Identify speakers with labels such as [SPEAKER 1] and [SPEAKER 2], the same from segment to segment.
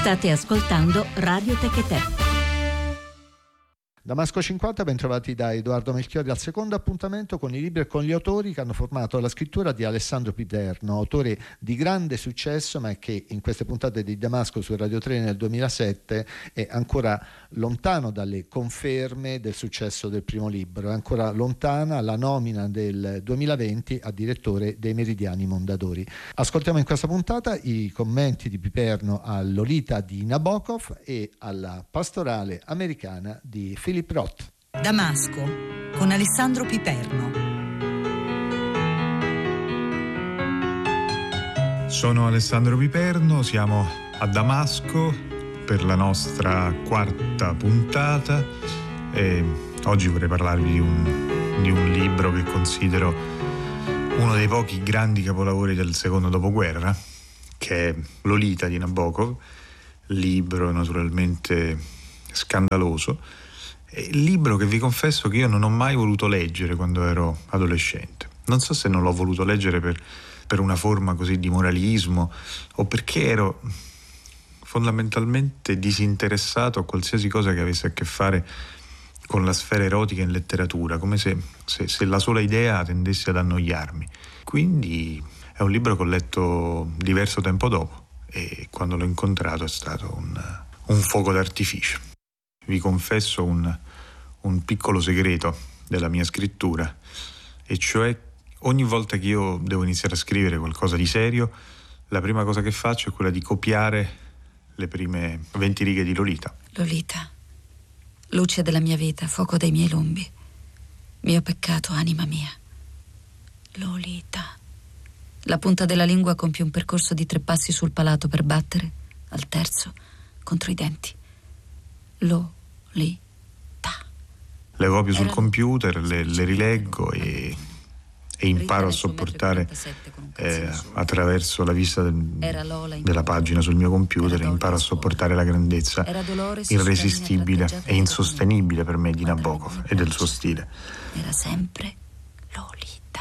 [SPEAKER 1] State ascoltando Radio Techetè.
[SPEAKER 2] Damasco 50, ben trovati da Edoardo Melchiori al secondo appuntamento con i libri e con gli autori che hanno formato la scrittura di Alessandro Piperno, autore di grande successo ma che in queste puntate di Damasco su Radio 3 nel 2007 è ancora lontano dalle conferme del successo del primo libro, è ancora lontana la nomina del 2020 a direttore dei Meridiani Mondadori. Ascoltiamo in questa puntata i commenti di Piperno a Lolita di Nabokov e alla Pastorale americana di Philip Roth.
[SPEAKER 3] Damasco con Alessandro Piperno.
[SPEAKER 4] Sono Alessandro Piperno, siamo a Damasco per la nostra quarta puntata e oggi vorrei parlarvi di un libro che considero uno dei pochi grandi capolavori del secondo dopoguerra, che è Lolita di Nabokov, libro naturalmente scandaloso. Il libro che vi confesso che io non ho mai voluto leggere quando ero adolescente. Non so se non l'ho voluto leggere per una forma così di moralismo o perché ero fondamentalmente disinteressato a qualsiasi cosa che avesse a che fare con la sfera erotica in letteratura, come se la sola idea tendesse ad annoiarmi. Quindi è un libro che ho letto diverso tempo dopo e quando l'ho incontrato è stato un fuoco d'artificio. Vi confesso un piccolo segreto della mia scrittura, e cioè ogni volta che io devo iniziare a scrivere qualcosa di serio, la prima cosa che faccio è quella di copiare le prime 20 righe di Lolita.
[SPEAKER 5] Lolita, luce della mia vita, fuoco dei miei lombi, mio peccato, anima mia. Lolita. La punta della lingua compie un percorso di 3 passi sul palato per battere, al terzo, contro i denti. Lolita.
[SPEAKER 4] Le copio sul computer, le rileggo e imparo a sopportare attraverso la vista della pagina sul mio computer, imparo a sopportare la grandezza irresistibile e insostenibile per me di Nabokov e del suo stile.
[SPEAKER 5] Era sempre Lolita.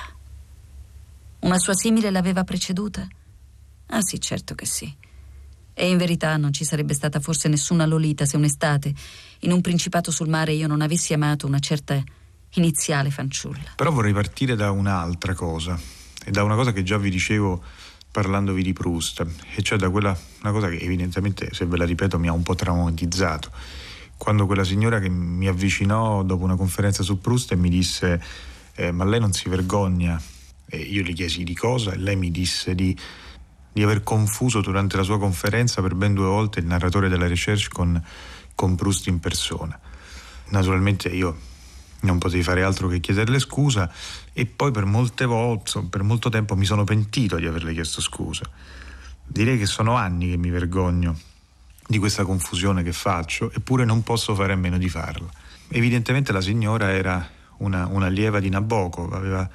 [SPEAKER 5] Una sua simile l'aveva preceduta? Ah sì, certo che sì. E in verità non ci sarebbe stata forse nessuna Lolita se un'estate, in un principato sul mare, io non avessi amato una certa iniziale fanciulla.
[SPEAKER 4] Però vorrei partire da un'altra cosa, e da una cosa che già vi dicevo parlandovi di Proust, e cioè da una cosa che evidentemente, se ve la ripeto, mi ha un po' traumatizzato. Quando quella signora che mi avvicinò dopo una conferenza su Proust e mi disse ma lei non si vergogna? E io le chiesi di cosa e lei mi disse di aver confuso durante la sua conferenza per ben 2 volte il narratore della Recherche con Proust in persona. Naturalmente io non potevi fare altro che chiederle scusa e poi per molto tempo mi sono pentito di averle chiesto scusa. Direi che sono anni che mi vergogno di questa confusione che faccio, eppure non posso fare a meno di farla. Evidentemente la signora era un'allieva di Nabokov,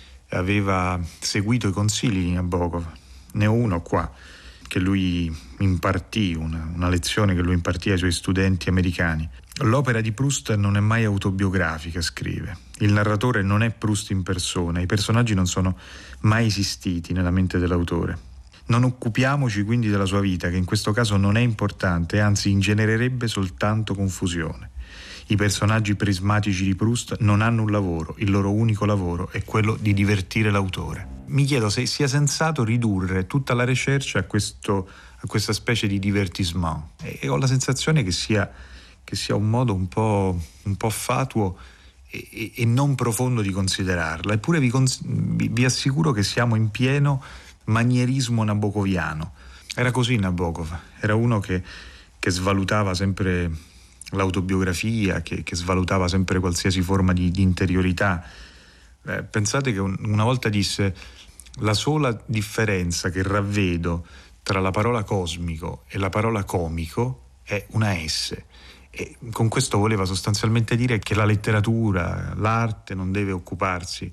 [SPEAKER 4] aveva seguito i consigli di Nabokov. Ne ho uno qua che lui impartì, una lezione che lui impartì ai suoi studenti americani. L'opera di Proust non è mai autobiografica, scrive. Il narratore non è Proust in persona, i personaggi non sono mai esistiti nella mente dell'autore. Non occupiamoci quindi della sua vita, che in questo caso non è importante, anzi ingenererebbe soltanto confusione. I personaggi prismatici di Proust non hanno un lavoro, il loro unico lavoro è quello di divertire l'autore. Mi chiedo se sia sensato ridurre tutta la Recherche a questa specie di divertissement, e ho la sensazione che sia un modo un po' fatuo e non profondo di considerarla. Eppure vi assicuro che siamo in pieno manierismo nabokoviano. Era così Nabokov, era uno che svalutava sempre l'autobiografia, che svalutava sempre qualsiasi forma di interiorità. Pensate che una volta disse: la sola differenza che ravvedo tra la parola cosmico e la parola comico è una S. E con questo voleva sostanzialmente dire che la letteratura, l'arte non deve occuparsi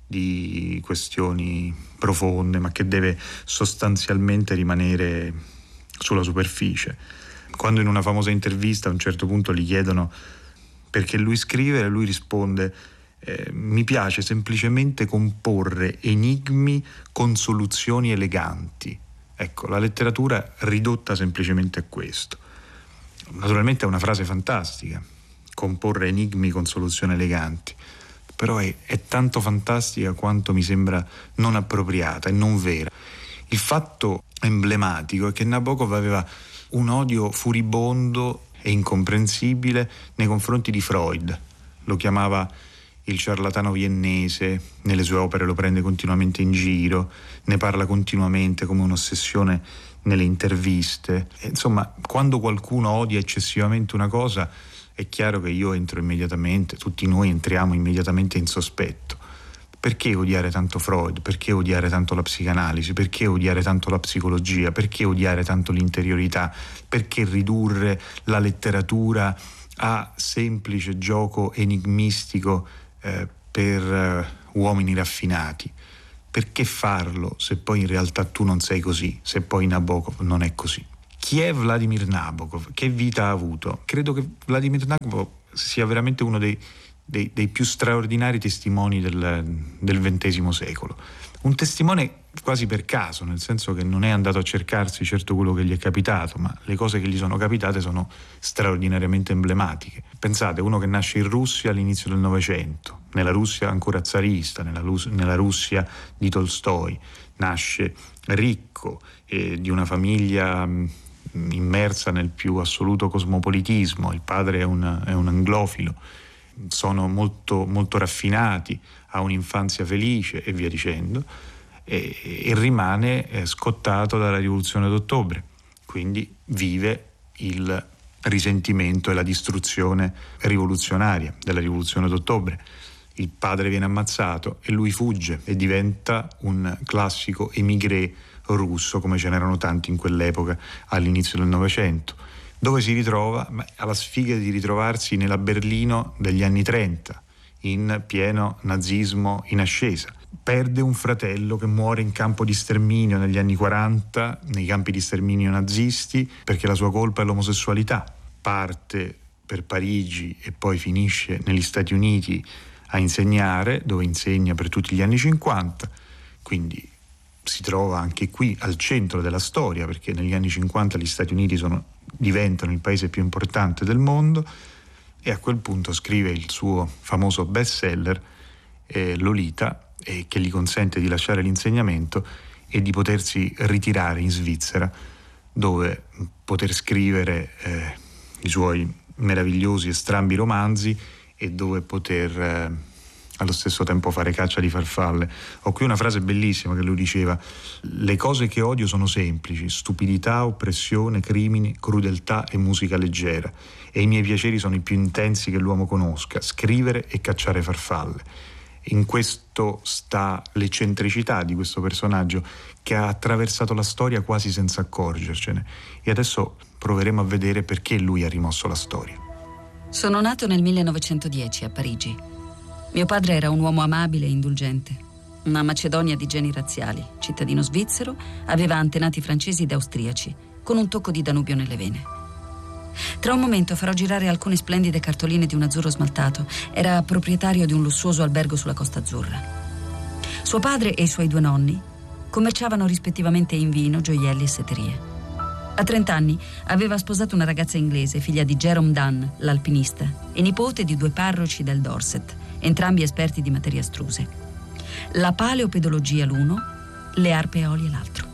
[SPEAKER 4] di questioni profonde, ma che deve sostanzialmente rimanere sulla superficie. Quando in una famosa intervista a un certo punto gli chiedono perché lui scrive, lui risponde: mi piace semplicemente comporre enigmi con soluzioni eleganti. Ecco, la letteratura ridotta semplicemente a questo. Naturalmente è una frase fantastica, comporre enigmi con soluzioni eleganti, però è tanto fantastica quanto mi sembra non appropriata e non vera. Il fatto emblematico è che Nabokov aveva un odio furibondo e incomprensibile nei confronti di Freud. Lo chiamava il ciarlatano viennese, nelle sue opere lo prende continuamente in giro, ne parla continuamente come un'ossessione nelle interviste. E, insomma, quando qualcuno odia eccessivamente una cosa, è chiaro che io entro immediatamente, tutti noi entriamo immediatamente in sospetto. Perché odiare tanto Freud? Perché odiare tanto la psicanalisi? Perché odiare tanto la psicologia? Perché odiare tanto l'interiorità? Perché ridurre la letteratura a semplice gioco enigmistico per uomini raffinati? Perché farlo se poi in realtà tu non sei così, se poi Nabokov non è così? Chi è Vladimir Nabokov? Che vita ha avuto? Credo che Vladimir Nabokov sia veramente uno dei più straordinari testimoni del XX secolo. Un testimone quasi per caso, nel senso che non è andato a cercarsi certo quello che gli è capitato, ma le cose che gli sono capitate sono straordinariamente emblematiche. Pensate, uno che nasce in Russia all'inizio del Novecento, nella Russia ancora zarista, nella Russia di Tolstoi, nasce ricco, di una famiglia immersa nel più assoluto cosmopolitismo, il padre è un anglofilo, sono molto, molto raffinati, ha un'infanzia felice e via dicendo, e rimane scottato dalla rivoluzione d'ottobre, quindi vive il risentimento e la distruzione rivoluzionaria della rivoluzione d'ottobre. Il padre viene ammazzato e lui fugge e diventa un classico émigré russo, come ce n'erano tanti in quell'epoca all'inizio del Novecento. Dove si ritrova? Alla sfiga di ritrovarsi nella Berlino degli anni 30, in pieno nazismo in ascesa. Perde un fratello che muore in campo di sterminio negli anni 40, nei campi di sterminio nazisti, perché la sua colpa è l'omosessualità. Parte per Parigi e poi finisce negli Stati Uniti a insegnare, dove insegna per tutti gli anni 50, quindi si trova anche qui al centro della storia, perché negli anni 50 gli Stati Uniti diventano il paese più importante del mondo, e a quel punto scrive il suo famoso bestseller Lolita, che gli consente di lasciare l'insegnamento e di potersi ritirare in Svizzera, dove poter scrivere i suoi meravigliosi e strambi romanzi e dove poter allo stesso tempo fare caccia di farfalle. Ho qui una frase bellissima che lui diceva: le cose che odio sono semplici: stupidità, oppressione, crimini, crudeltà e musica leggera, e i miei piaceri sono i più intensi che l'uomo conosca: scrivere e cacciare farfalle. In questo sta l'eccentricità di questo personaggio, che ha attraversato la storia quasi senza accorgercene, e adesso proveremo a vedere perché lui ha rimosso la storia.
[SPEAKER 5] Sono nato nel 1910 a Parigi. Mio padre era un uomo amabile e indulgente. Una Macedonia di geni razziali, cittadino svizzero, aveva antenati francesi ed austriaci, con un tocco di Danubio nelle vene. Tra un momento farò girare alcune splendide cartoline di un azzurro smaltato. Era proprietario di un lussuoso albergo sulla Costa Azzurra. Suo padre e i suoi due nonni commerciavano rispettivamente in vino, gioielli e setterie. A 30 anni aveva sposato una ragazza inglese, figlia di Jerome Dunn, l'alpinista, e nipote di 2 parroci del Dorset, entrambi esperti di materie astruse. La paleopedologia l'uno, le arpe eolie l'altro.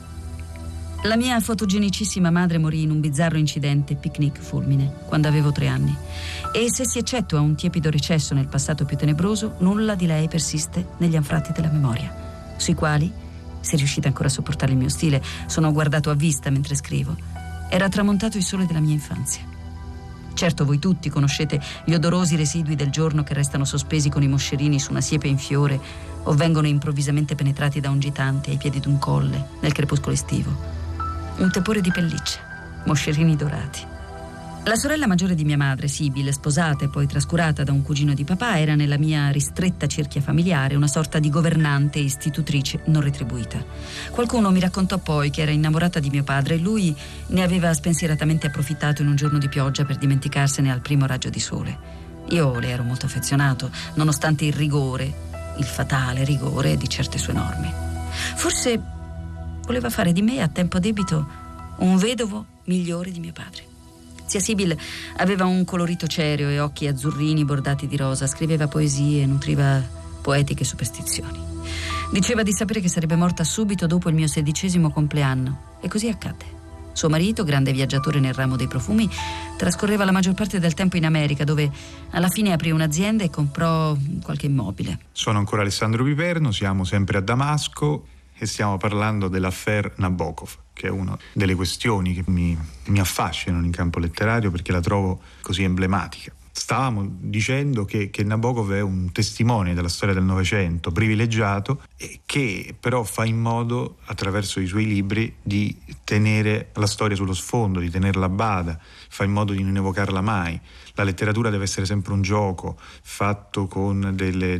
[SPEAKER 5] La mia fotogenicissima madre morì in un bizzarro incidente picnic fulmine quando avevo 3 anni, e se si eccettua un tiepido recesso nel passato più tenebroso, nulla di lei persiste negli anfratti della memoria, sui quali, se riuscite ancora a sopportare il mio stile, sono guardato a vista mentre scrivo, era tramontato il sole della mia infanzia. Certo, voi tutti conoscete gli odorosi residui del giorno che restano sospesi con i moscerini su una siepe in fiore o vengono improvvisamente penetrati da un gitante ai piedi d'un colle nel crepuscolo estivo. Un tepore di pellicce, moscerini dorati. La sorella maggiore di mia madre, Sibyl, sposata e poi trascurata da un cugino di papà, era nella mia ristretta cerchia familiare una sorta di governante e istitutrice non retribuita. Qualcuno mi raccontò poi che era innamorata di mio padre e lui ne aveva spensieratamente approfittato in un giorno di pioggia per dimenticarsene al primo raggio di sole. Io le ero molto affezionato, nonostante il rigore, il fatale rigore di certe sue norme. voleva fare di me a tempo debito un vedovo migliore di mio padre. Zia Sibyl aveva un colorito cereo e occhi azzurrini bordati di rosa, scriveva poesie, nutriva poetiche superstizioni. Diceva di sapere che sarebbe morta subito dopo il mio 16° compleanno, e così accadde. Suo marito, grande viaggiatore nel ramo dei profumi, trascorreva la maggior parte del tempo in America, dove alla fine aprì un'azienda e comprò qualche immobile.
[SPEAKER 4] Sono ancora Alessandro Piperno, siamo sempre a Damasco e stiamo parlando dell'affaire Nabokov, che è una delle questioni che mi affascinano in campo letterario perché la trovo così emblematica. Stavamo dicendo che Nabokov è un testimone della storia del Novecento, privilegiato, e che però fa in modo, attraverso i suoi libri, di tenere la storia sullo sfondo, di tenerla a bada, fa in modo di non evocarla mai. La letteratura deve essere sempre un gioco fatto con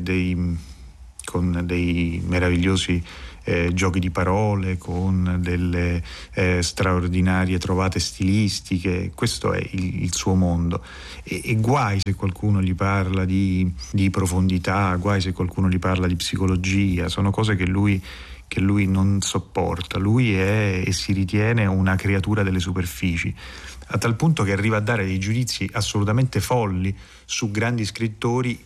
[SPEAKER 4] dei meravigliosi giochi di parole, con delle straordinarie trovate stilistiche. Questo è il suo mondo, e guai se qualcuno gli parla di profondità, guai se qualcuno gli parla di psicologia. Sono cose che lui non sopporta. Lui è e si ritiene una creatura delle superfici, a tal punto che arriva a dare dei giudizi assolutamente folli su grandi scrittori,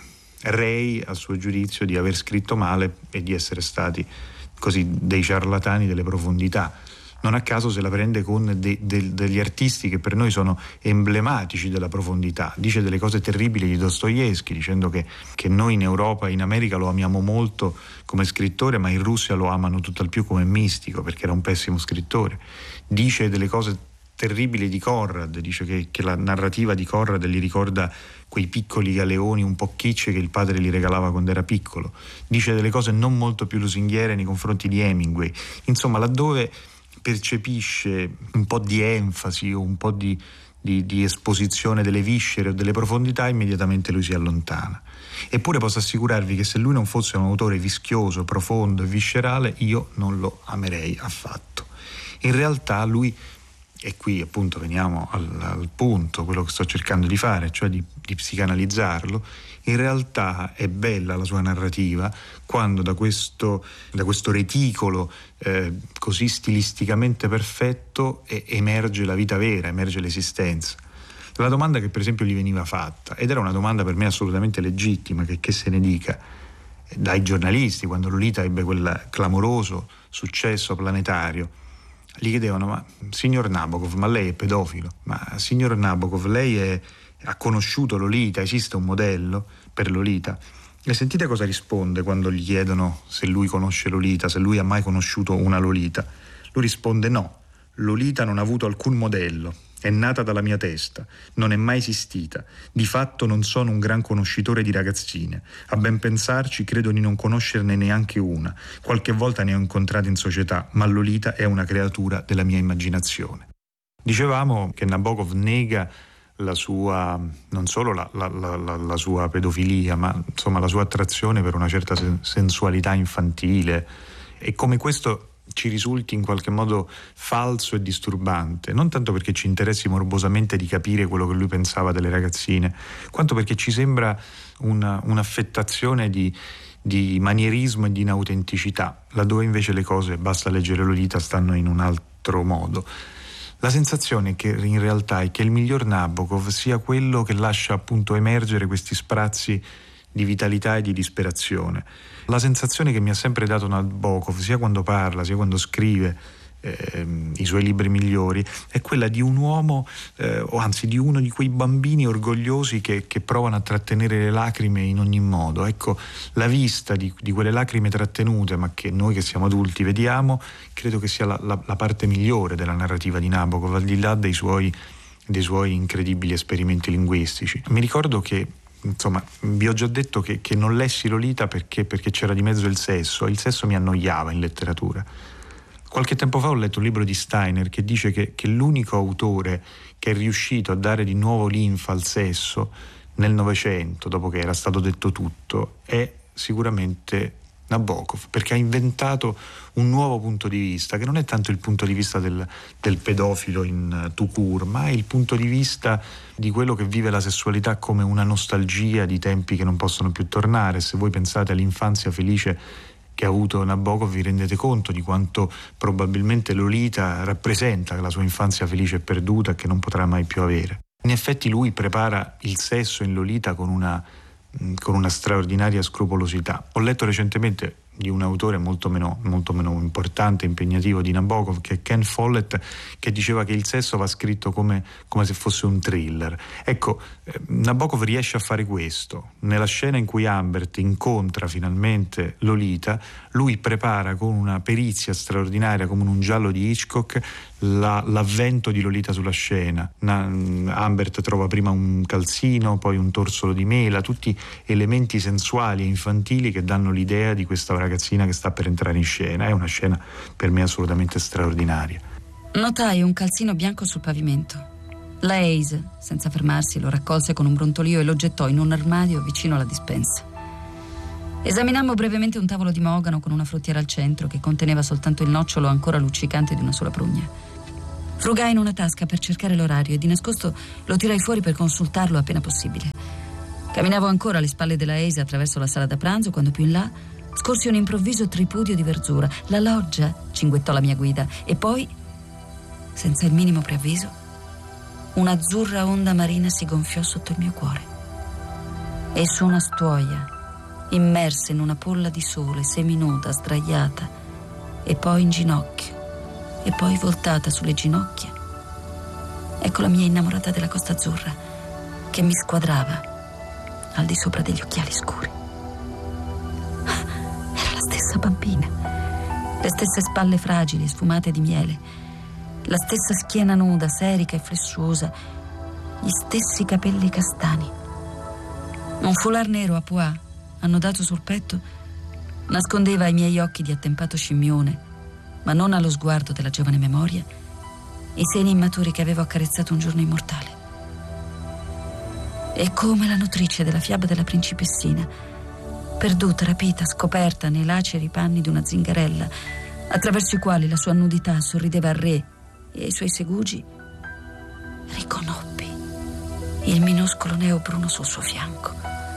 [SPEAKER 4] rei a suo giudizio di aver scritto male e di essere stati così dei ciarlatani delle profondità. Non a caso se la prende con degli artisti che per noi sono emblematici della profondità. Dice delle cose terribili di Dostoevskij, dicendo che noi in Europa e in America lo amiamo molto come scrittore, ma in Russia lo amano tutt'al più come mistico, perché era un pessimo scrittore. Dice delle cose terribili di Conrad, dice che la narrativa di Conrad gli ricorda quei piccoli galeoni un po' kitsch che il padre gli regalava quando era piccolo. Dice delle cose non molto più lusinghiere nei confronti di Hemingway. Insomma, laddove percepisce un po' di enfasi o un po' di esposizione delle viscere o delle profondità, immediatamente lui si allontana. Eppure posso assicurarvi che se lui non fosse un autore vischioso, profondo e viscerale, io non lo amerei affatto. In realtà lui, e qui appunto veniamo al punto, quello che sto cercando di fare, cioè di psicanalizzarlo, in realtà è bella la sua narrativa quando da questo reticolo così stilisticamente perfetto emerge la vita vera, emerge l'esistenza. La domanda che per esempio gli veniva fatta, ed era una domanda per me assolutamente legittima, che se ne dica, dai giornalisti, quando Lolita ebbe quel clamoroso successo planetario, gli chiedevano: ma signor Nabokov, ma lei è pedofilo? Ma signor Nabokov, lei ha conosciuto Lolita? Esiste un modello per Lolita? E sentite cosa risponde quando gli chiedono se lui conosce Lolita, se lui ha mai conosciuto una Lolita. Lui risponde: no, Lolita non ha avuto alcun modello, è nata dalla mia testa, non è mai esistita. Di fatto non sono un gran conoscitore di ragazzine. A ben pensarci, credo di non conoscerne neanche una. Qualche volta ne ho incontrate in società, ma Lolita è una creatura della mia immaginazione. Dicevamo che Nabokov nega la sua, non solo la sua pedofilia, ma insomma la sua attrazione per una certa sensualità infantile, e come questo ci risulti in qualche modo falso e disturbante, non tanto perché ci interessi morbosamente di capire quello che lui pensava delle ragazzine, quanto perché ci sembra un'affettazione di manierismo e di inautenticità, laddove invece le cose, basta leggere Lolita, stanno in un altro modo. La sensazione che in realtà è che il miglior Nabokov sia quello che lascia appunto emergere questi sprazzi di vitalità e di disperazione. La sensazione che mi ha sempre dato Nabokov, sia quando parla, sia quando scrive i suoi libri migliori, è quella di un uomo, o anzi di uno di quei bambini orgogliosi che provano a trattenere le lacrime in ogni modo. Ecco, la vista di quelle lacrime trattenute, ma che noi che siamo adulti vediamo, credo che sia la parte migliore della narrativa di Nabokov, al di là dei suoi incredibili esperimenti linguistici. Mi ricordo che, insomma, vi ho già detto che non lessi Lolita perché c'era di mezzo il sesso, e il sesso mi annoiava in letteratura. Qualche tempo fa ho letto un libro di Steiner che dice che l'unico autore che è riuscito a dare di nuovo linfa al sesso nel Novecento, dopo che era stato detto tutto, è sicuramente Nabokov, perché ha inventato un nuovo punto di vista, che non è tanto il punto di vista del pedofilo in tout court, ma è il punto di vista di quello che vive la sessualità come una nostalgia di tempi che non possono più tornare. Se voi pensate all'infanzia felice che ha avuto Nabokov vi rendete conto di quanto probabilmente Lolita rappresenta la sua infanzia felice e perduta che non potrà mai più avere. In effetti lui prepara il sesso in Lolita con una straordinaria scrupolosità. Ho letto recentemente di un autore molto meno importante e impegnativo di Nabokov, che è Ken Follett, che diceva che il sesso va scritto come se fosse un thriller. Ecco, Nabokov riesce a fare questo. Nella scena in cui Humbert incontra finalmente Lolita, lui prepara con una perizia straordinaria, come in un giallo di Hitchcock, l'avvento di Lolita sulla scena. Humbert trova prima un calzino, poi un torsolo di mela, tutti elementi sensuali e infantili che danno l'idea di questa ragazzina che sta per entrare in scena. È una scena per me assolutamente straordinaria.
[SPEAKER 5] Notai un calzino bianco sul pavimento. La Hayes, senza fermarsi, lo raccolse con un brontolio e lo gettò in un armadio vicino alla dispensa. Esaminammo brevemente un tavolo di mogano con una fruttiera al centro che conteneva soltanto il nocciolo ancora luccicante di una sola prugna. Frugai in una tasca per cercare l'orario e di nascosto lo tirai fuori per consultarlo appena possibile. Camminavo ancora alle spalle della Hayes attraverso la sala da pranzo quando più in là scorsi un improvviso tripudio di verzura. La loggia, cinguettò la mia guida, e poi, senza il minimo preavviso, un'azzurra onda marina si gonfiò sotto il mio cuore. E su una stuoia, immersa in una polla di sole, seminuda, sdraiata, e poi in ginocchio, e poi voltata sulle ginocchia, ecco la mia innamorata della Costa Azzurra, che mi squadrava al di sopra degli occhiali scuri. Era la stessa bambina, le stesse spalle fragili, sfumate di miele, la stessa schiena nuda, serica e flessuosa, gli stessi capelli castani. Un foulard nero a pois, annodato sul petto, nascondeva ai miei occhi di attempato scimmione, ma non allo sguardo della giovane memoria, i seni immaturi che avevo accarezzato un giorno immortale. E come la nutrice della fiaba della principessina, perduta, rapita, scoperta nei laceri panni di una zingarella, attraverso i quali la sua nudità sorrideva al re e ai suoi segugi, riconobbi il minuscolo neo bruno sul suo fianco.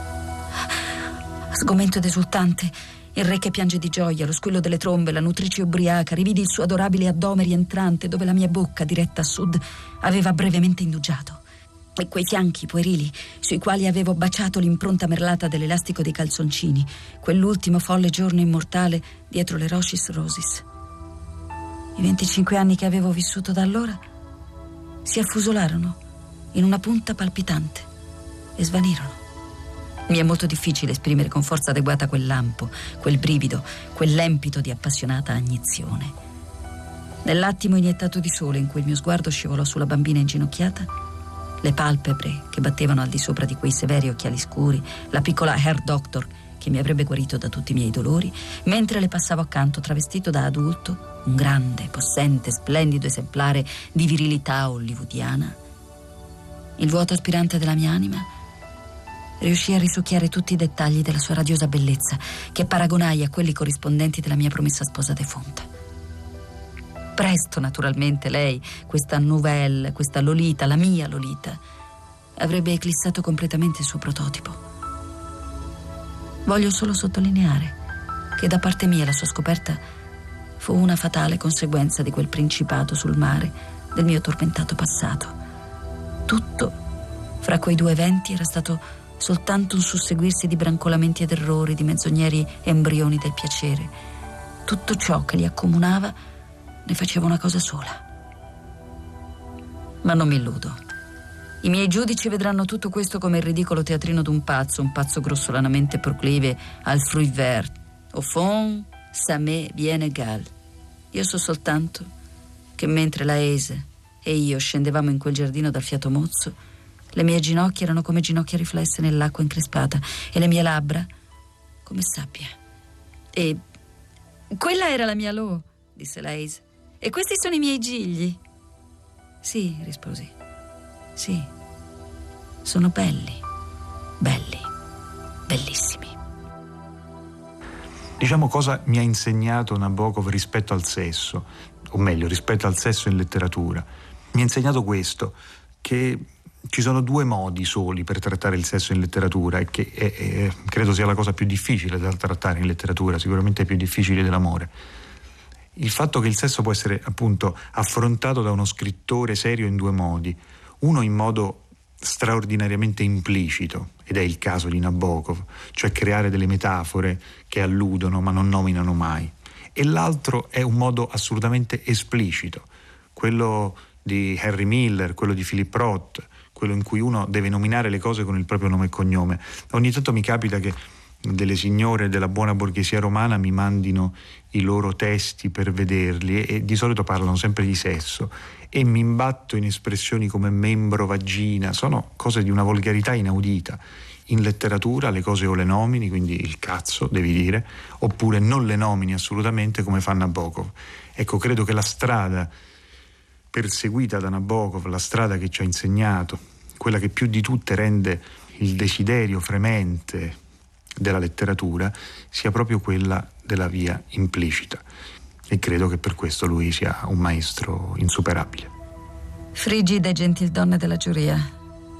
[SPEAKER 5] Sgomento ed esultante, il re che piange di gioia, lo squillo delle trombe, la nutrice ubriaca, rividi il suo adorabile addome rientrante dove la mia bocca, diretta a sud, aveva brevemente indugiato, e quei fianchi puerili sui quali avevo baciato l'impronta merlata dell'elastico dei calzoncini, quell'ultimo folle giorno immortale dietro le Rochis Roses. I 25 anni che avevo vissuto da allora si affusolarono in una punta palpitante e svanirono. Mi è molto difficile esprimere con forza adeguata quel lampo, quel brivido, quell'empito di appassionata agnizione. Nell'attimo iniettato di sole in cui il mio sguardo scivolò sulla bambina inginocchiata, le palpebre che battevano al di sopra di quei severi occhiali scuri, la piccola Hair Doctor che mi avrebbe guarito da tutti i miei dolori, mentre le passavo accanto travestito da adulto, un grande, possente, splendido esemplare di virilità hollywoodiana, il vuoto aspirante della mia anima riuscì a risucchiare tutti i dettagli della sua radiosa bellezza, che paragonai a quelli corrispondenti della mia promessa sposa defunta. Presto, naturalmente, lei, questa nouvelle, questa Lolita, la mia Lolita, avrebbe eclissato completamente il suo prototipo. Voglio solo sottolineare che da parte mia la sua scoperta fu una fatale conseguenza di quel principato sul mare del mio tormentato passato. Tutto fra quei due eventi era stato soltanto un susseguirsi di brancolamenti ed errori, di menzogneri embrioni del piacere. Tutto ciò che li accomunava ne faceva una cosa sola. Ma non mi illudo. I miei giudici vedranno tutto questo come il ridicolo teatrino d'un pazzo, un pazzo grossolanamente proclive al fruit vert. Au fond, ça m'est bien égal. Io so soltanto che mentre la Ese e io scendevamo in quel giardino dal fiato mozzo, le mie ginocchia erano come ginocchia riflesse nell'acqua increspata e le mie labbra come sabbia. E quella era la mia Lo, disse la Ese. E questi sono i miei gigli. Sì, risposi. Sì, sono belli, bellissimi.
[SPEAKER 4] Diciamo cosa mi ha insegnato Nabokov rispetto al sesso, o meglio, rispetto al sesso in letteratura. Mi ha insegnato questo, che ci sono due modi soli per trattare il sesso in letteratura, e che credo sia la cosa più difficile da trattare in letteratura, sicuramente più difficile dell'amore. Il fatto che il sesso può essere appunto affrontato da uno scrittore serio in due modi: uno in modo straordinariamente implicito, ed è il caso di Nabokov, cioè creare delle metafore che alludono ma non nominano mai, e l'altro è un modo assolutamente esplicito, quello di Henry Miller, quello di Philip Roth, quello in cui uno deve nominare le cose con il proprio nome e cognome. Ogni tanto mi capita che delle signore della buona borghesia romana mi mandino i loro testi per vederli, e di solito parlano sempre di sesso, e mi imbatto in espressioni come membro, vagina. Sono cose di una volgarità inaudita. In letteratura le cose o le nomini, quindi il cazzo devi dire, oppure non le nomini assolutamente, come fa Nabokov. Ecco, credo che la strada perseguita da Nabokov, la strada che ci ha insegnato, quella che più di tutte rende il desiderio fremente della letteratura, sia proprio quella della via implicita, e credo che per questo lui sia un maestro insuperabile.
[SPEAKER 5] Frigide e gentildonne della giuria,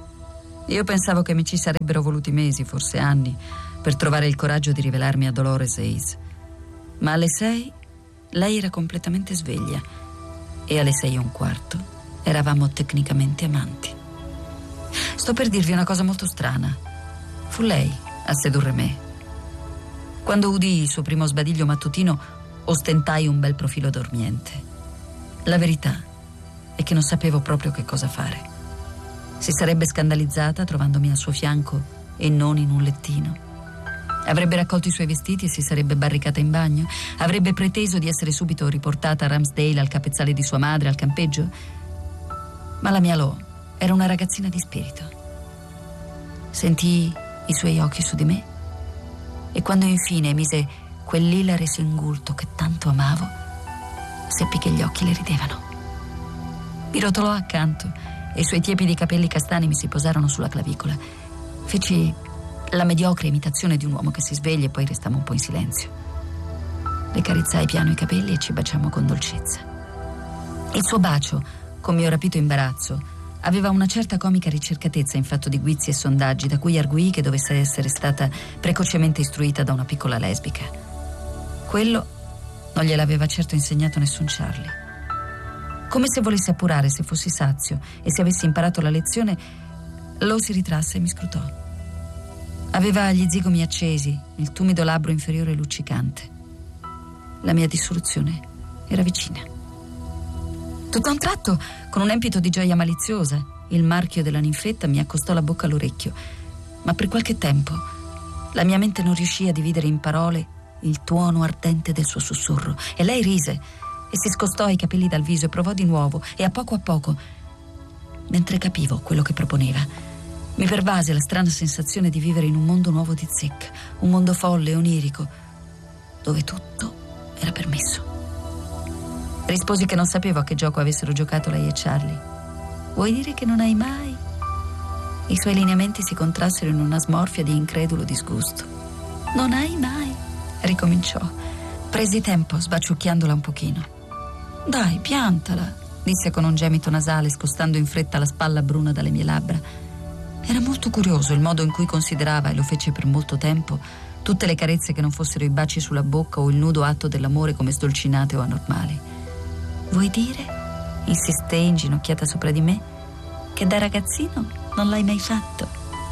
[SPEAKER 5] io pensavo che mi ci sarebbero voluti mesi, forse anni, per trovare il coraggio di rivelarmi a Dolores Hayes, ma alle 6 lei era completamente sveglia, e alle 6:15 eravamo tecnicamente amanti. Sto per dirvi una cosa molto strana: fu lei a sedurre me. Quando udii il suo primo sbadiglio mattutino, ostentai un bel profilo dormiente. La verità è che non sapevo proprio che cosa fare. Si sarebbe scandalizzata trovandomi al suo fianco e non in un lettino. Avrebbe raccolto i suoi vestiti e si sarebbe barricata in bagno. Avrebbe preteso di essere subito riportata a Ramsdale, al capezzale di sua madre, al campeggio. Ma la mia Lo era una ragazzina di spirito. Sentii i suoi occhi su di me, e quando infine mise quell'ilare singulto che tanto amavo, seppi che gli occhi le ridevano. Mi rotolò accanto e i suoi tiepidi capelli castani mi si posarono sulla clavicola. Feci la mediocre imitazione di un uomo che si sveglia, e poi restammo un po' in silenzio. Le carizzai piano i capelli e ci baciammo con dolcezza. Il suo bacio, con mio rapito imbarazzo, aveva una certa comica ricercatezza in fatto di guizzi e sondaggi, da cui arguì che dovesse essere stata precocemente istruita da una piccola lesbica. Quello non gliel'aveva certo insegnato nessun Charlie. Come se volesse appurare se fossi sazio e se avessi imparato la lezione, Lo si ritrasse e mi scrutò. Aveva gli zigomi accesi, il tumido labbro inferiore luccicante. La mia dissoluzione era vicina. Tutto a un tratto, con un empito di gioia maliziosa, il marchio della ninfetta mi accostò la bocca all'orecchio, ma per qualche tempo la mia mente non riuscì a dividere in parole il tuono ardente del suo sussurro, e lei rise e si scostò i capelli dal viso e provò di nuovo, e a poco, mentre capivo quello che proponeva, mi pervase la strana sensazione di vivere in un mondo nuovo di Zick, un mondo folle, onirico, dove tutto era permesso. Risposi che non sapevo a che gioco avessero giocato lei e Charlie. Vuoi dire che non hai mai? I suoi lineamenti si contrassero in una smorfia di incredulo disgusto. Non hai mai? Ricominciò. Presi tempo, sbaciucchiandola un pochino. Dai, piantala, disse con un gemito nasale, scostando in fretta la spalla bruna dalle mie labbra. Era molto curioso il modo in cui considerava, e lo fece per molto tempo, tutte le carezze che non fossero i baci sulla bocca o il nudo atto dell'amore come sdolcinate o anormali. Vuoi dire, insistei inginocchiata sopra di me, che da ragazzino non l'hai mai fatto?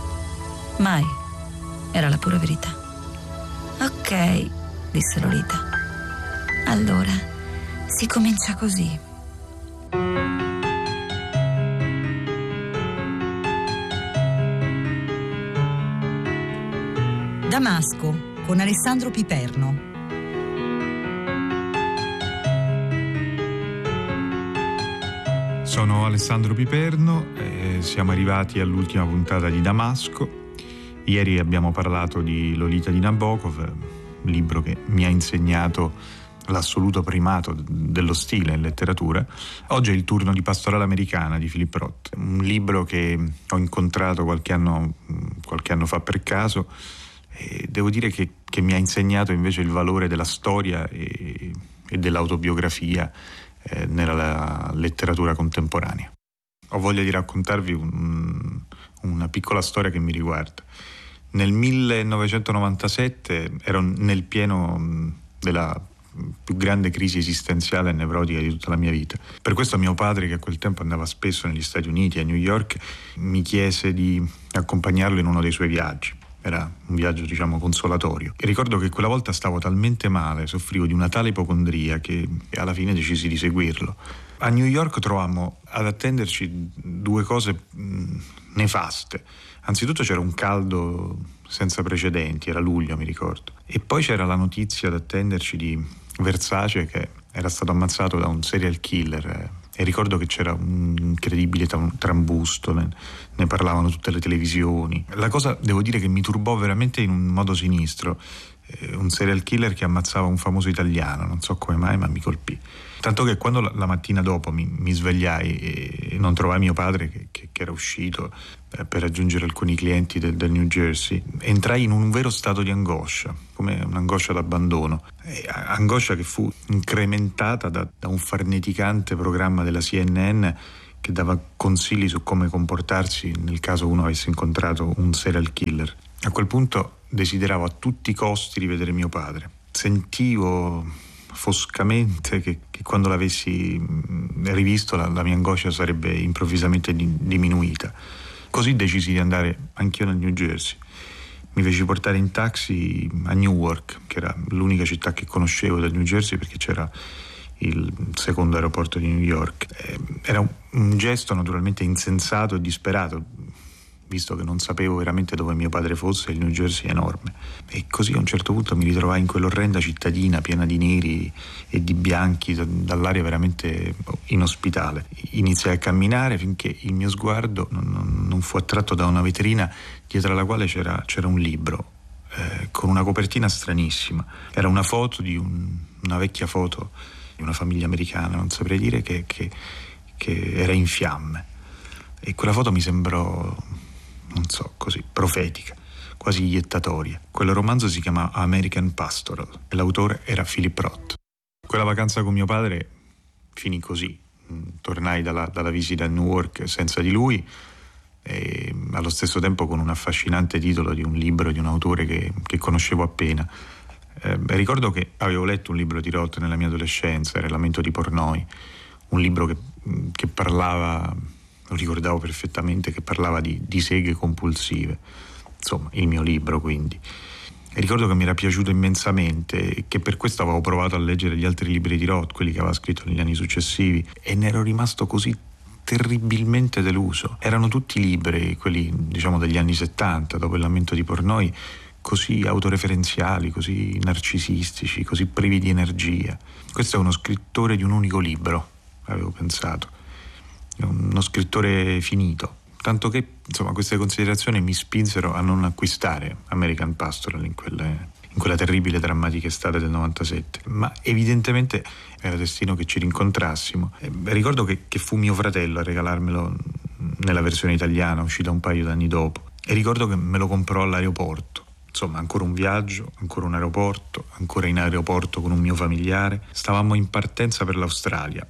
[SPEAKER 5] Mai. Era la pura verità. Ok, disse Lolita. Allora, si comincia così.
[SPEAKER 3] Damasco, con Alessandro Piperno.
[SPEAKER 4] Sono Alessandro Piperno, siamo arrivati all'ultima puntata di Damasco. Ieri abbiamo parlato di Lolita di Nabokov, libro che mi ha insegnato l'assoluto primato dello stile in letteratura. Oggi è il turno di Pastorale americana di Philip Roth, un libro che ho incontrato qualche anno fa per caso, e devo dire che mi ha insegnato invece il valore della storia e dell'autobiografia nella letteratura contemporanea. ho voglia di raccontarvi una piccola storia che mi riguarda. Nel 1997 ero nel pieno della più grande crisi esistenziale e nevrotica di tutta la mia vita. Per questo mio padre, che a quel tempo andava spesso negli Stati Uniti, a New York, mi chiese di accompagnarlo in uno dei suoi viaggi. Era un viaggio, diciamo, consolatorio. E ricordo che quella volta stavo talmente male, soffrivo di una tale ipocondria, che alla fine decisi di seguirlo. A New York trovammo ad attenderci due cose nefaste. Anzitutto c'era un caldo senza precedenti, era luglio, mi ricordo. E poi c'era la notizia ad attenderci di Versace, che era stato ammazzato da un serial killer. E ricordo che c'era un incredibile trambusto, ne parlavano tutte le televisioni. La cosa, devo dire, che mi turbò veramente in un modo sinistro. Un serial killer che ammazzava un famoso italiano, non so come mai, ma mi colpì. Tanto che quando la mattina dopo mi svegliai e non trovai mio padre che era uscito per raggiungere alcuni clienti del New Jersey, entrai in un vero stato di angoscia, come un'angoscia d'abbandono, angoscia che fu incrementata da un farneticante programma della CNN che dava consigli su come comportarsi nel caso uno avesse incontrato un serial killer. A quel punto desideravo a tutti i costi rivedere mio padre. Sentivo foscamente che quando l'avessi rivisto la mia angoscia sarebbe improvvisamente diminuita. Così decisi di andare anch'io nel New Jersey. Mi feci portare in taxi a Newark, che era l'unica città che conoscevo del New Jersey, perché c'era il secondo aeroporto di New York. Era un gesto naturalmente insensato e disperato, visto che non sapevo veramente dove mio padre fosse. Il New Jersey è enorme. E così a un certo punto mi ritrovai in quell'orrenda cittadina piena di neri e di bianchi, dall'aria veramente inospitale. Iniziai a camminare finché il mio sguardo non fu attratto da una vetrina dietro alla quale c'era un libro con una copertina stranissima. Era una foto una vecchia foto di una famiglia americana, non saprei dire, che era in fiamme. E quella foto mi sembrò, non so, così profetica, quasi iettatoria. Quel romanzo si chiama American Pastoral e l'autore era Philip Roth. Quella vacanza con mio padre finì così. Tornai dalla visita a Newark senza di lui e allo stesso tempo con un affascinante titolo di un libro di un autore che conoscevo appena. Ricordo che avevo letto un libro di Roth nella mia adolescenza, era Lamento di Portnoy, un libro che parlava, lo ricordavo perfettamente, che parlava di seghe compulsive, insomma il mio libro quindi. E ricordo che mi era piaciuto immensamente e che per questo avevo provato a leggere gli altri libri di Roth, quelli che aveva scritto negli anni successivi, e ne ero rimasto così terribilmente deluso. Erano tutti libri, quelli diciamo degli anni 70, dopo il Lamento di Portnoy, così autoreferenziali, così narcisistici, così privi di energia. Questo è uno scrittore di un unico libro, avevo pensato, uno scrittore finito, tanto che insomma queste considerazioni mi spinsero a non acquistare American Pastoral in quella terribile drammatica estate del 97, ma evidentemente era destino che ci rincontrassimo. Ricordo che fu mio fratello a regalarmelo nella versione italiana, uscita un paio d'anni dopo, e ricordo che me lo comprò all'aeroporto. Insomma, ancora un viaggio, ancora un aeroporto, ancora in aeroporto con un mio familiare. Stavamo in partenza per l'Australia.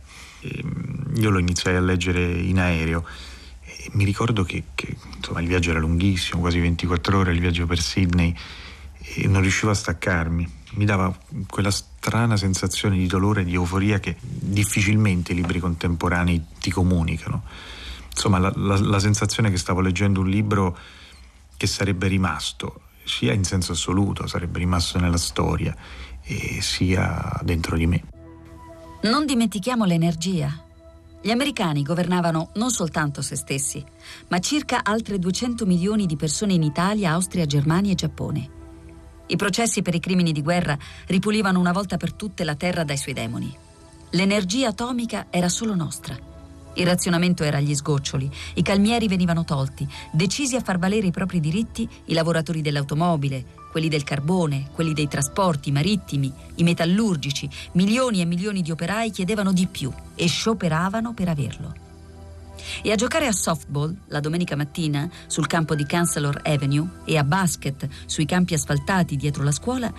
[SPEAKER 4] Io lo iniziai a leggere in aereo e mi ricordo che insomma, il viaggio era lunghissimo, quasi 24 ore, il viaggio per Sydney, e non riuscivo a staccarmi. Mi dava quella strana sensazione di dolore e di euforia che difficilmente i libri contemporanei ti comunicano. Insomma, la sensazione che stavo leggendo un libro che sarebbe rimasto, sia in senso assoluto, sarebbe rimasto nella storia, e sia dentro di me.
[SPEAKER 5] Non dimentichiamo l'energia. Gli americani governavano non soltanto se stessi, ma circa altre 200 milioni di persone in Italia, Austria, Germania e Giappone. I processi per i crimini di guerra ripulivano una volta per tutte la terra dai suoi demoni. L'energia atomica era solo nostra. Il razionamento era agli sgoccioli, i calmieri venivano tolti, decisi a far valere i propri diritti i lavoratori dell'automobile, quelli del carbone, quelli dei trasporti marittimi, i metallurgici. Milioni e milioni di operai chiedevano di più e scioperavano per averlo. E a giocare a softball la domenica mattina sul campo di Chancellor Avenue e a basket sui campi asfaltati dietro la scuola ci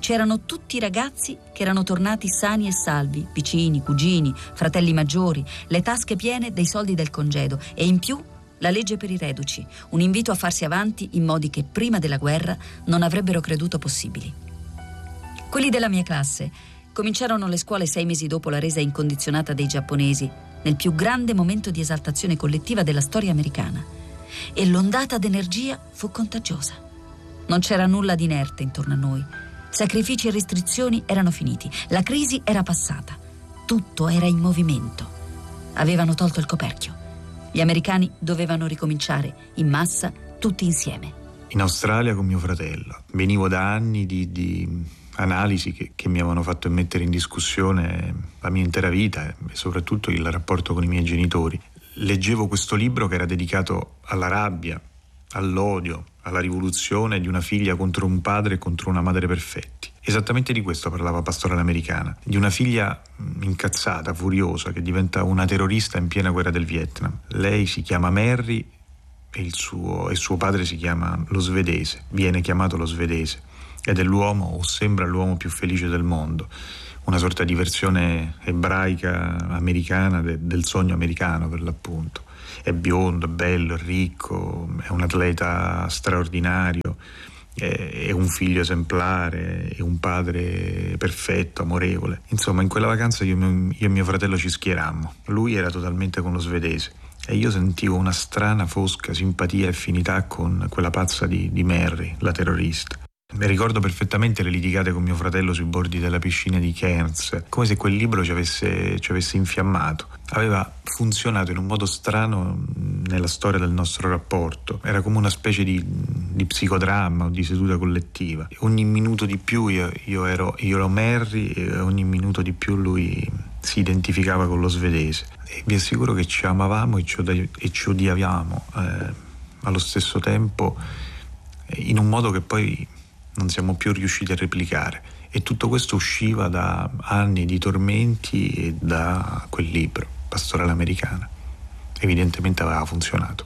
[SPEAKER 5] c'erano tutti i ragazzi che erano tornati sani e salvi, vicini, cugini, fratelli maggiori, le tasche piene dei soldi del congedo e in più la legge per i reduci, un invito a farsi avanti in modi che prima della guerra non avrebbero creduto possibili. Quelli della mia classe cominciarono le scuole 6 mesi dopo la resa incondizionata dei giapponesi, nel più grande momento di esaltazione collettiva della storia americana. E l'ondata d'energia fu contagiosa. Non c'era nulla di inerte intorno a noi. Sacrifici e restrizioni erano finiti. La crisi era passata. Tutto era in movimento. Avevano tolto il coperchio. Gli americani dovevano ricominciare, in massa, tutti insieme.
[SPEAKER 4] In Australia con mio fratello. Venivo da anni di analisi che mi avevano fatto mettere in discussione la mia intera vita e soprattutto il rapporto con i miei genitori. Leggevo questo libro che era dedicato alla rabbia, all'odio, alla rivoluzione di una figlia contro un padre e contro una madre perfetti. Esattamente di questo parlava Pastorale Americana, di una figlia incazzata, furiosa, che diventa una terrorista in piena guerra del Vietnam. Lei si chiama Mary e il suo padre si chiama lo Svedese, viene chiamato lo Svedese, ed è l'uomo, o sembra l'uomo più felice del mondo, una sorta di versione ebraica americana del sogno americano, per l'appunto. È biondo, è bello, è ricco, è un atleta straordinario, è un figlio esemplare, è un padre perfetto, amorevole. Insomma, in quella vacanza io e mio fratello ci schierammo. Lui era totalmente con lo Svedese e io sentivo una strana, fosca simpatia e affinità con quella pazza di Mary, la terrorista. Mi ricordo perfettamente le litigate con mio fratello sui bordi della piscina di Cairns, come se quel libro ci avesse infiammato. Aveva funzionato in un modo strano nella storia del nostro rapporto. Era come una specie di psicodramma o di seduta collettiva. Ogni minuto di più io ero Mary e ogni minuto di più lui si identificava con lo Svedese. E vi assicuro che ci amavamo e ci odiavamo allo stesso tempo, in un modo che poi non siamo più riusciti a replicare, e tutto questo usciva da anni di tormenti e da quel libro, Pastorale Americana. Evidentemente aveva funzionato.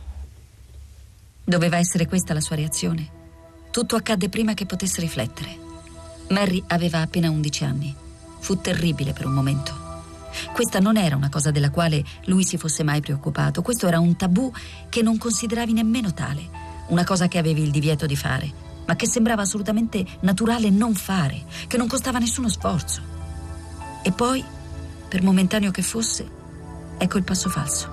[SPEAKER 5] Doveva essere questa la sua reazione. Tutto accadde prima che potesse riflettere. Mary aveva appena 11 anni. Fu terribile per un momento. Questa non era una cosa della quale lui si fosse mai preoccupato. Questo era un tabù che non consideravi nemmeno tale, una cosa che avevi il divieto di fare, ma che sembrava assolutamente naturale non fare, che non costava nessuno sforzo. E poi, per momentaneo che fosse, ecco il passo falso.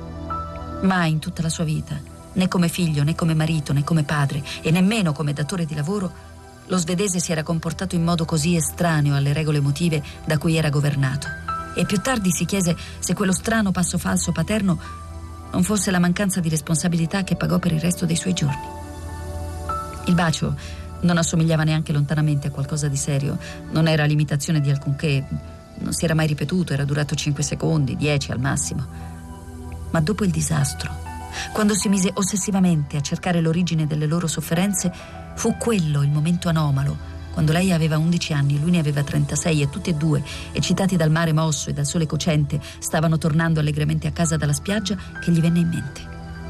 [SPEAKER 5] Mai in tutta la sua vita, né come figlio, né come marito, né come padre, e nemmeno come datore di lavoro, lo svedese si era comportato in modo così estraneo alle regole emotive da cui era governato. E più tardi si chiese se quello strano passo falso paterno non fosse la mancanza di responsabilità che pagò per il resto dei suoi giorni. Il bacio non assomigliava neanche lontanamente a qualcosa di serio, non era l'imitazione di alcunché, non si era mai ripetuto, era durato 5 secondi, 10 al massimo. Ma dopo il disastro, quando si mise ossessivamente a cercare l'origine delle loro sofferenze, fu quello il momento anomalo, quando lei aveva 11 anni e lui ne aveva 36 e tutti e due, eccitati dal mare mosso e dal sole cocente, stavano tornando allegramente a casa dalla spiaggia, che gli venne in mente.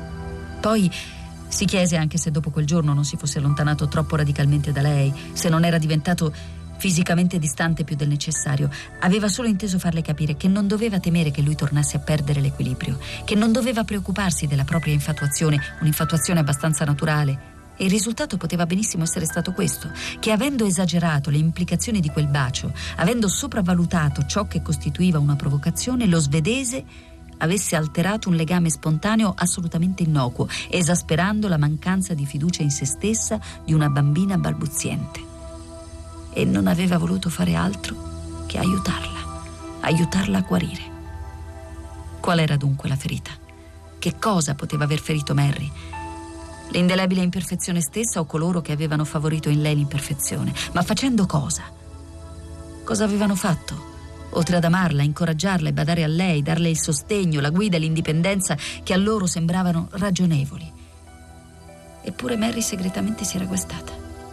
[SPEAKER 5] Poi si chiese anche se dopo quel giorno non si fosse allontanato troppo radicalmente da lei, se non era diventato fisicamente distante più del necessario. Aveva solo inteso farle capire che non doveva temere che lui tornasse a perdere l'equilibrio, che non doveva preoccuparsi della propria infatuazione, un'infatuazione abbastanza naturale. E il risultato poteva benissimo essere stato questo, che avendo esagerato le implicazioni di quel bacio, avendo sopravvalutato ciò che costituiva una provocazione, lo svedese avesse alterato un legame spontaneo assolutamente innocuo, esasperando la mancanza di fiducia in se stessa di una bambina balbuziente. E non aveva voluto fare altro che aiutarla a guarire. Qual era dunque la ferita? Che cosa poteva aver ferito Mary? L'indelebile imperfezione stessa o coloro che avevano favorito in lei l'imperfezione? Ma facendo cosa? Cosa avevano fatto? Oltre ad amarla, incoraggiarla e badare a lei, darle il sostegno, la guida e l'indipendenza che a loro sembravano ragionevoli. Eppure Mary segretamente si era guastata.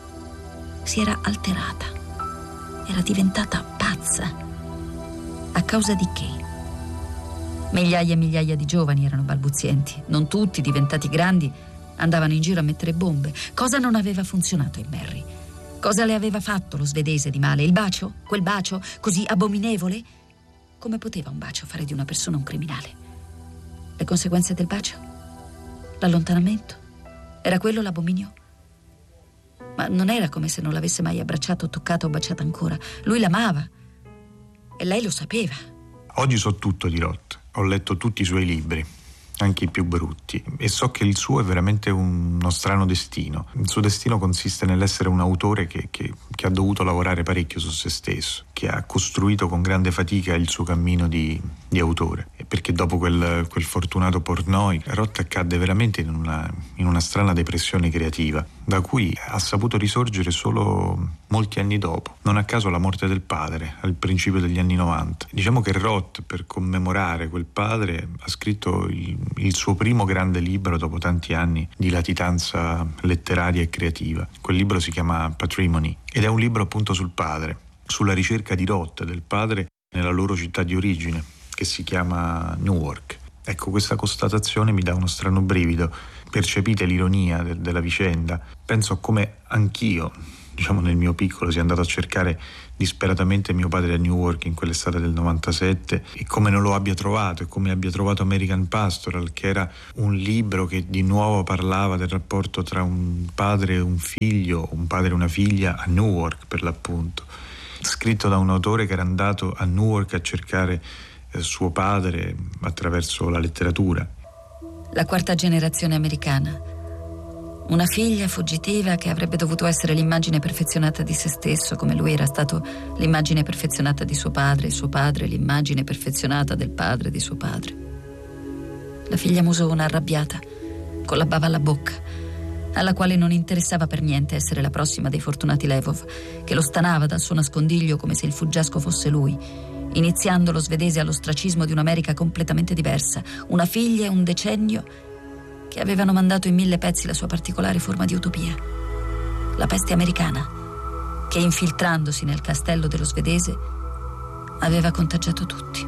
[SPEAKER 5] Si era alterata. Era diventata pazza. A causa di che? Migliaia e migliaia di giovani erano balbuzienti. Non tutti, diventati grandi, andavano in giro a mettere bombe. Cosa non aveva funzionato in Mary? Cosa le aveva fatto lo svedese di male? Il bacio? Quel bacio così abominevole? Come poteva un bacio fare di una persona un criminale? Le conseguenze del bacio? L'allontanamento? Era quello l'abominio? Ma non era come se non l'avesse mai abbracciato, toccato o baciato ancora. Lui l'amava e lei lo sapeva.
[SPEAKER 4] Oggi so tutto di Roth. Ho letto tutti i suoi libri, anche i più brutti, e so che il suo è veramente uno strano destino. Il suo destino consiste nell'essere un autore che ha dovuto lavorare parecchio su se stesso, che ha costruito con grande fatica il suo cammino di autore, e perché dopo quel fortunato Portnoy, Roth cadde veramente in una strana depressione creativa, da cui ha saputo risorgere solo molti anni dopo, non a caso la morte del padre, al principio degli anni 90. Diciamo che Roth, per commemorare quel padre, ha scritto il suo primo grande libro dopo tanti anni di latitanza letteraria e creativa. Quel libro si chiama Patrimony ed è un libro appunto sul padre, sulla ricerca di Roth, del padre, nella loro città di origine, che si chiama Newark. Ecco, questa constatazione mi dà uno strano brivido. Percepite l'ironia della vicenda? Penso a come anch'io, diciamo nel mio piccolo, sia andato a cercare disperatamente mio padre a Newark in quell'estate del 97 e come non lo abbia trovato, e come abbia trovato American Pastoral, che era un libro che di nuovo parlava del rapporto tra un padre e un figlio, un padre e una figlia a Newark per l'appunto, scritto da un autore che era andato a Newark a cercare suo padre attraverso la letteratura.
[SPEAKER 5] La quarta generazione americana. Una figlia fuggitiva che avrebbe dovuto essere l'immagine perfezionata di se stesso, come lui era stato l'immagine perfezionata di suo padre, e suo padre l'immagine perfezionata del padre di suo padre. La figlia musona, arrabbiata, con la bava alla bocca, alla quale non interessava per niente essere la prossima dei fortunati Lvov, che lo stanava dal suo nascondiglio come se il fuggiasco fosse lui, iniziando lo svedese all'ostracismo di un'America completamente diversa, una figlia e un decennio che avevano mandato in 1000 pezzi la sua particolare forma di utopia, la peste americana, che infiltrandosi nel castello dello svedese aveva contagiato tutti.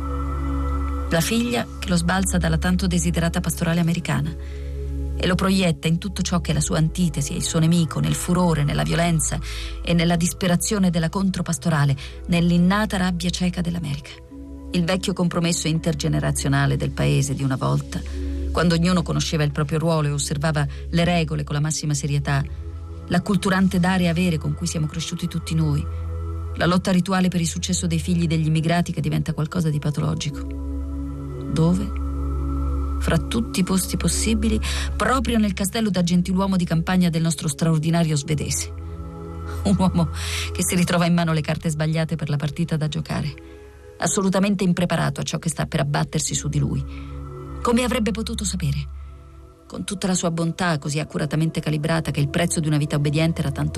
[SPEAKER 5] La figlia che lo sbalza dalla tanto desiderata pastorale americana e lo proietta in tutto ciò che è la sua antitesi e il suo nemico, nel furore, nella violenza e nella disperazione della contropastorale, nell'innata rabbia cieca dell'America. Il vecchio compromesso intergenerazionale del paese di una volta, quando ognuno conosceva il proprio ruolo e osservava le regole con la massima serietà, l'acculturante dare e avere con cui siamo cresciuti tutti noi, la lotta rituale per il successo dei figli degli immigrati che diventa qualcosa di patologico. Dove? Fra tutti i posti possibili, proprio nel castello da gentiluomo di campagna del nostro straordinario svedese. Un uomo che si ritrova in mano le carte sbagliate per la partita da giocare, assolutamente impreparato a ciò che sta per abbattersi su di lui. Come avrebbe potuto sapere? Con tutta la sua bontà così accuratamente calibrata che il prezzo di una vita obbediente era tanto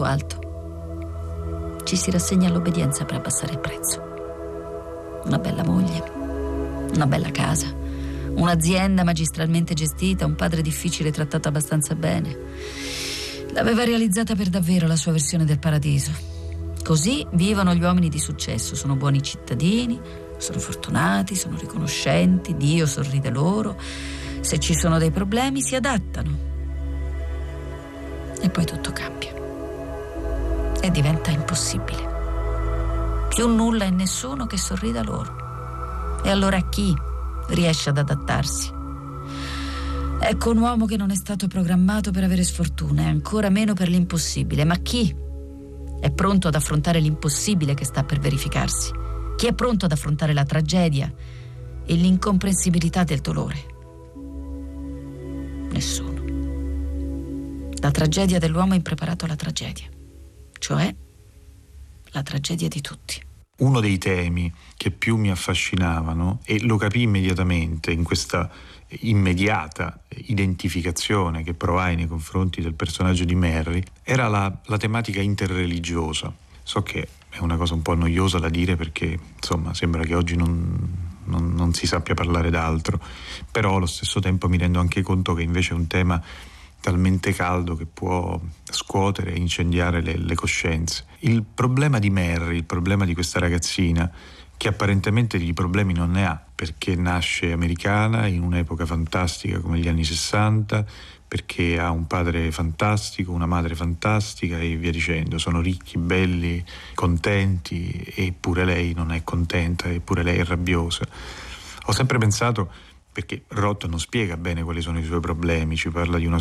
[SPEAKER 5] alto. Ci si rassegna all'obbedienza per abbassare il prezzo. Una bella moglie, una bella casa, un'azienda magistralmente gestita, un padre difficile trattato abbastanza bene. L'aveva realizzata per davvero la sua versione del paradiso. Così vivono gli uomini di successo, sono buoni cittadini, sono fortunati, sono riconoscenti, Dio sorride loro, se ci sono dei problemi si adattano. E poi tutto cambia e diventa impossibile. Più nulla e nessuno che sorrida loro. E allora chi riesce ad adattarsi? Ecco un uomo che non è stato programmato per avere sfortuna e ancora meno per l'impossibile. Ma chi è pronto ad affrontare l'impossibile che sta per verificarsi? Chi è pronto ad affrontare la tragedia e l'incomprensibilità del dolore? Nessuno. La tragedia dell'uomo impreparato alla tragedia, cioè la tragedia di tutti.
[SPEAKER 4] Uno dei temi che più mi affascinavano, e lo capii immediatamente in questa immediata identificazione che provai nei confronti del personaggio di Merry, era la tematica interreligiosa. So che è una cosa un po' noiosa da dire perché, insomma, sembra che oggi non si sappia parlare d'altro, però allo stesso tempo mi rendo anche conto che invece è un tema talmente caldo che può scuotere e incendiare le coscienze. Il problema di Merry, il problema di questa ragazzina, che apparentemente di problemi non ne ha, perché nasce americana in un'epoca fantastica come gli anni 60, perché ha un padre fantastico, una madre fantastica e via dicendo. Sono ricchi, belli, contenti, eppure lei non è contenta, eppure lei è rabbiosa. Ho sempre pensato, perché Roth non spiega bene quali sono i suoi problemi, ci parla delle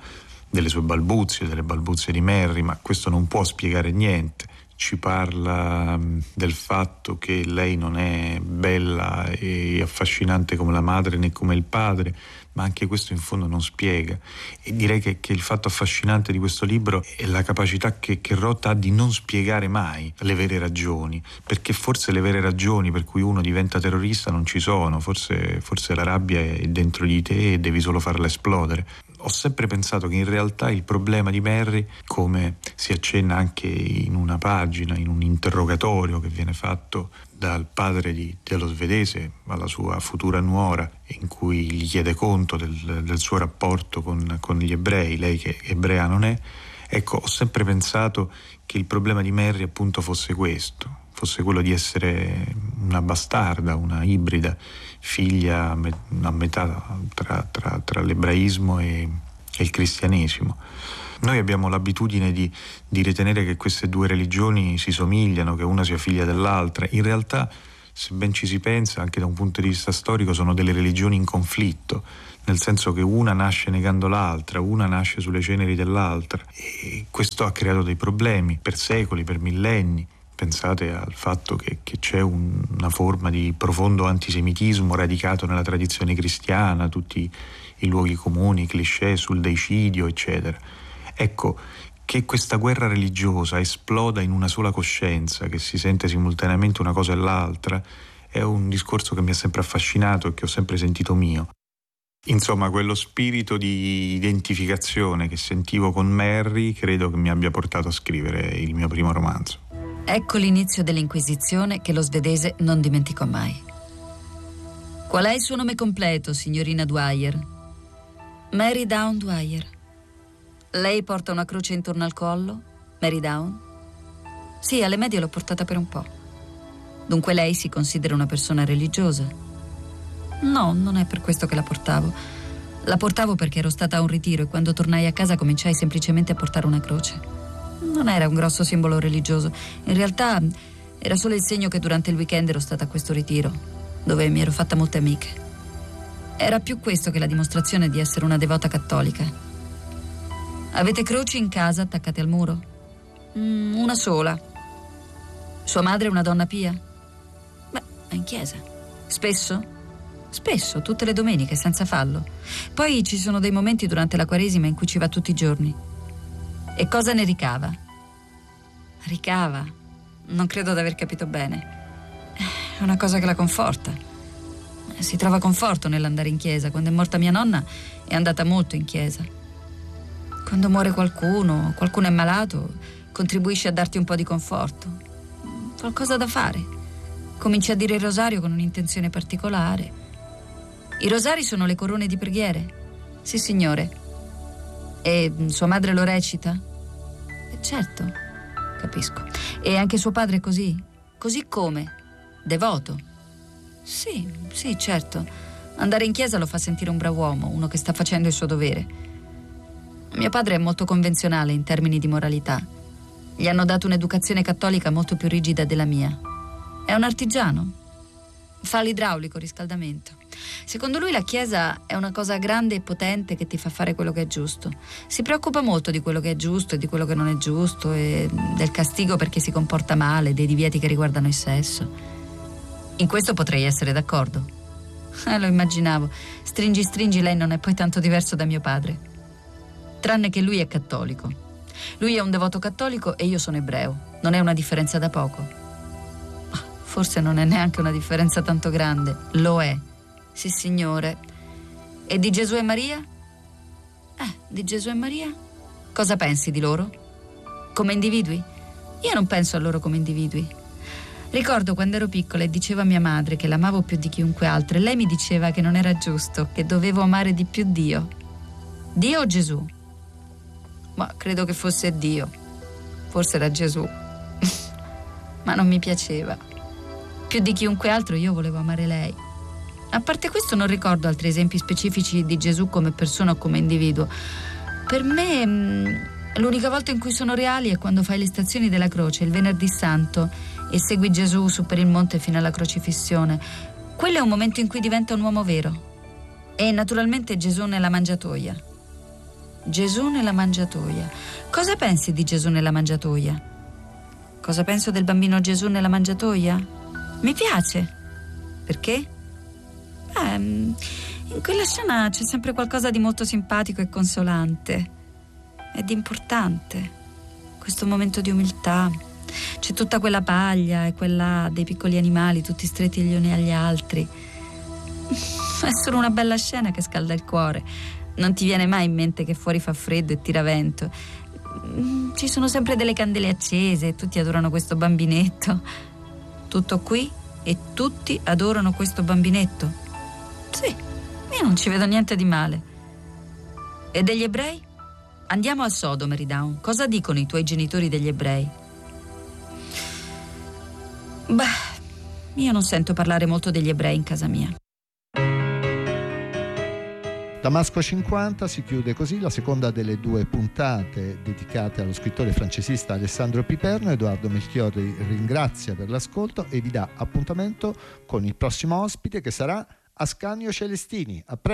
[SPEAKER 4] sue balbuzie, delle balbuzie di Mary, ma questo non può spiegare niente. Ci parla del fatto che lei non è bella e affascinante come la madre né come il padre, ma anche questo in fondo non spiega. E direi che il fatto affascinante di questo libro è la capacità che Roth ha di non spiegare mai le vere ragioni, perché forse le vere ragioni per cui uno diventa terrorista non ci sono, forse la rabbia è dentro di te e devi solo farla esplodere. Ho sempre pensato che in realtà il problema di Mary, come si accenna anche in una pagina, in un interrogatorio che viene fatto dal padre dello svedese alla sua futura nuora, in cui gli chiede conto del suo rapporto con gli ebrei, lei che ebrea non è. Ecco, ho sempre pensato che il problema di Mary appunto fosse questo, fosse quello di essere una bastarda, una ibrida, figlia a metà tra l'ebraismo e il cristianesimo. Noi abbiamo l'abitudine di ritenere che queste due religioni si somigliano, che una sia figlia dell'altra. In realtà, se ben ci si pensa, anche da un punto di vista storico, sono delle religioni in conflitto, nel senso che una nasce negando l'altra, una nasce sulle ceneri dell'altra, e questo ha creato dei problemi per secoli, per millenni. Pensate al fatto che c'è una forma di profondo antisemitismo radicato nella tradizione cristiana, tutti i luoghi comuni, i cliché sul deicidio, eccetera. Ecco, che questa guerra religiosa esploda in una sola coscienza, che si sente simultaneamente una cosa e l'altra, è un discorso che mi ha sempre affascinato e che ho sempre sentito mio. Insomma, quello spirito di identificazione che sentivo con Mary credo che mi abbia portato a scrivere il mio primo romanzo.
[SPEAKER 5] Ecco l'inizio dell'Inquisizione che lo svedese non dimenticò mai. Qual è il suo nome completo, signorina Dwyer? Mary Down Dwyer. Lei porta una croce intorno al collo? Mary Down? Sì, alle medie l'ho portata per un po'. Dunque lei si considera una persona religiosa? No, non è per questo che la portavo. La portavo perché ero stata a un ritiro e quando tornai a casa cominciai semplicemente a portare una croce. Non era un grosso simbolo religioso. In realtà era solo il segno che durante il weekend ero stata a questo ritiro, dove mi ero fatta molte amiche. Era più questo che la dimostrazione di essere una devota cattolica. Avete croci in casa attaccate al muro? Una sola. Sua madre è una donna pia? Beh, è in chiesa. Spesso? Spesso, tutte le domeniche, senza fallo. Poi ci sono dei momenti durante la Quaresima in cui ci va tutti i giorni. E cosa ne ricava? Ricava? Non credo di aver capito bene. È una cosa che la conforta. Si trova conforto nell'andare in chiesa. Quando è morta mia nonna è andata molto in chiesa. Quando muore qualcuno è malato, contribuisce a darti un po' di conforto. Qualcosa da fare. Cominci a dire il rosario con un'intenzione particolare. I rosari sono le corone di preghiere? Sì, signore. E sua madre lo recita? Certo, capisco. E anche suo padre è così? Così come? Devoto? Sì, certo. Andare in chiesa lo fa sentire un brav'uomo, uno che sta facendo il suo dovere. Mio padre è molto convenzionale in termini di moralità. Gli hanno dato un'educazione cattolica molto più rigida della mia. È un artigiano. Fa l'idraulico, riscaldamento. Secondo lui la Chiesa è una cosa grande e potente che ti fa fare quello che è giusto. Si preoccupa molto di quello che è giusto e di quello che non è giusto, e del castigo per chi si comporta male, dei divieti che riguardano il sesso. In questo potrei essere d'accordo. Lo immaginavo. Stringi, lei non è poi tanto diverso da mio padre. Tranne che lui è cattolico. Lui è un devoto cattolico e io sono ebreo. Non è una differenza da poco. Forse non è neanche una differenza tanto grande. Lo è. Sì, signore. E di Gesù e Maria? Di Gesù e Maria? Cosa pensi di loro? Come individui? Io non penso a loro come individui. Ricordo quando ero piccola e dicevo a mia madre che l'amavo più di chiunque altro e lei mi diceva che non era giusto, che dovevo amare di più Dio. Dio o Gesù? Ma credo che fosse Dio. Forse era Gesù. Ma non mi piaceva. Più di chiunque altro io volevo amare lei. A parte questo non ricordo altri esempi specifici di Gesù come persona o come individuo. Per me l'unica volta in cui sono reali è quando fai le stazioni della croce, il venerdì santo, e segui Gesù su per il monte fino alla crocifissione. Quello è un momento in cui diventa un uomo vero. E naturalmente Gesù nella mangiatoia. Gesù nella mangiatoia. Cosa pensi di Gesù nella mangiatoia? Cosa penso del bambino Gesù nella mangiatoia? Mi piace. Perché? In quella scena c'è sempre qualcosa di molto simpatico e consolante. Ed importante. Questo momento di umiltà. C'è tutta quella paglia e quella dei piccoli animali tutti stretti gli uni agli altri. È solo una bella scena che scalda il cuore. Non ti viene mai in mente che fuori fa freddo e tira vento. Ci sono sempre delle candele accese e tutti adorano questo bambinetto. Tutto qui e tutti adorano questo bambinetto. Sì, io non ci vedo niente di male. E degli ebrei? Andiamo al sodo, Mary Down. Cosa dicono i tuoi genitori degli ebrei? Beh, io non sento parlare molto degli ebrei in casa mia.
[SPEAKER 2] Damasco 50 si chiude così la seconda delle 2 puntate dedicate allo scrittore francesista Alessandro Piperno. Edoardo Melchiorri ringrazia per l'ascolto e vi dà appuntamento con il prossimo ospite, che sarà Ascanio Celestini. A presto.